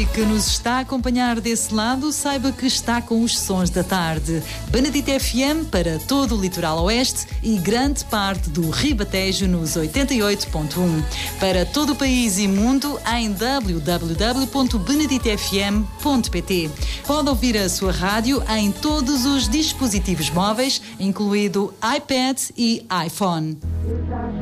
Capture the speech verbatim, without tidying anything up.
e que nos está a acompanhar desse lado, saiba que está com os sons da tarde. Benedito F M para todo o litoral oeste e grande parte do Ribatejo nos oitenta e oito ponto um. Para todo o país e mundo em w w w ponto benedito f m ponto p t. Pode ouvir a sua rádio em todos os dispositivos móveis, incluído iPad e iPhone.